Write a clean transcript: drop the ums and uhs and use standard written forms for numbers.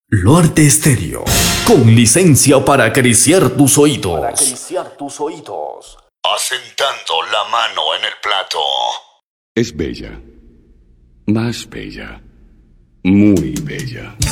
Luarte Estéreo, con licencia para acariciar tus oídos. Asentando la mano en el plato. Es bella, más bella, muy bella.